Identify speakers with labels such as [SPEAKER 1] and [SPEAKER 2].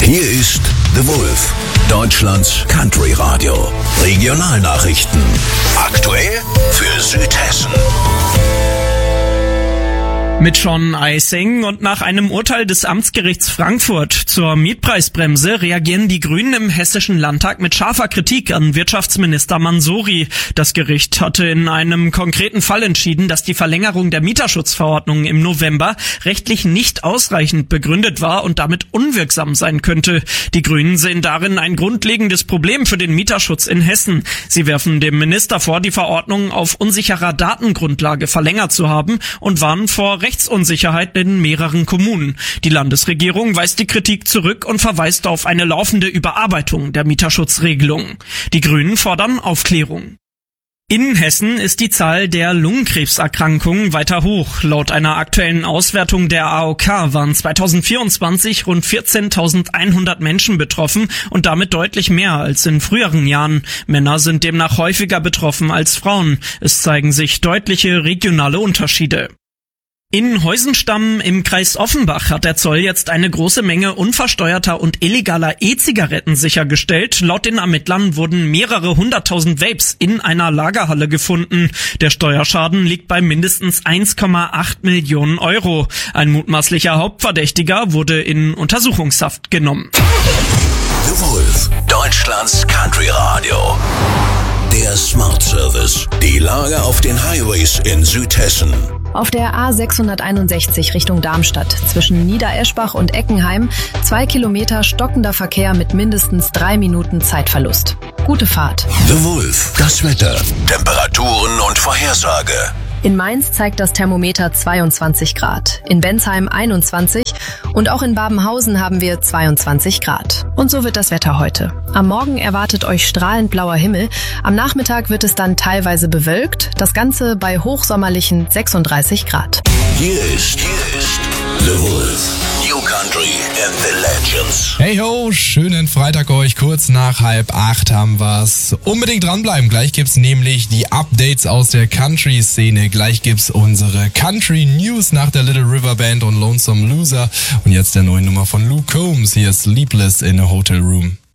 [SPEAKER 1] Hier ist The Wolf, Deutschlands Country Radio. Regionalnachrichten. Aktuell für Südhessen.
[SPEAKER 2] Mit Sean Eising und nach einem Urteil des Amtsgerichts Frankfurt zur Mietpreisbremse reagieren die Grünen im Hessischen Landtag mit scharfer Kritik an Wirtschaftsminister Mansouri. Das Gericht hatte in einem konkreten Fall entschieden, dass die Verlängerung der Mieterschutzverordnung im November rechtlich nicht ausreichend begründet war und damit unwirksam sein könnte. Die Grünen sehen darin ein grundlegendes Problem für den Mieterschutz in Hessen. Sie werfen dem Minister vor, die Verordnung auf unsicherer Datengrundlage verlängert zu haben und warnen vor Rechtsunsicherheit in mehreren Kommunen. Die Landesregierung weist die Kritik zurück und verweist auf eine laufende Überarbeitung der Mieterschutzregelung. Die Grünen fordern Aufklärung. In Hessen ist die Zahl der Lungenkrebserkrankungen weiter hoch. Laut einer aktuellen Auswertung der AOK waren 2024 rund 14.100 Menschen betroffen und damit deutlich mehr als in früheren Jahren. Männer sind demnach häufiger betroffen als Frauen. Es zeigen sich deutliche regionale Unterschiede. In Heusenstamm im Kreis Offenbach hat der Zoll jetzt eine große Menge unversteuerter und illegaler E-Zigaretten sichergestellt. Laut den Ermittlern wurden mehrere 100.000 Vapes in einer Lagerhalle gefunden. Der Steuerschaden liegt bei mindestens 1,8 Millionen Euro. Ein mutmaßlicher Hauptverdächtiger wurde in Untersuchungshaft genommen.
[SPEAKER 1] The Wolf, Deutschlands Country Radio. Der Smart Service. Die Lage auf den Highways in Südhessen.
[SPEAKER 3] Auf der A661 Richtung Darmstadt zwischen Niedereschbach und Eckenheim 2 Kilometer stockender Verkehr mit mindestens 3 Minuten Zeitverlust. Gute Fahrt.
[SPEAKER 1] The Wolf, das Wetter, Temperaturen und Vorhersage.
[SPEAKER 3] In Mainz zeigt das Thermometer 22 Grad, in Bensheim 21 und auch in Babenhausen haben wir 22 Grad. Und so wird das Wetter heute. Am Morgen erwartet euch strahlend blauer Himmel, am Nachmittag wird es dann teilweise bewölkt, das Ganze bei hochsommerlichen 36 Grad.
[SPEAKER 1] Hier ist The Wolf, New Country and the Legends.
[SPEAKER 4] Hey ho, schönen Freitag euch, kurz nach 7:30 haben wir's. Unbedingt dranbleiben, gleich gibt's nämlich die Updates aus der Country-Szene. Gleich gibt's unsere Country-News nach der Little River Band und Lonesome Loser. Und jetzt der neuen Nummer von Luke Combs, hier ist Sleepless in a Hotel Room.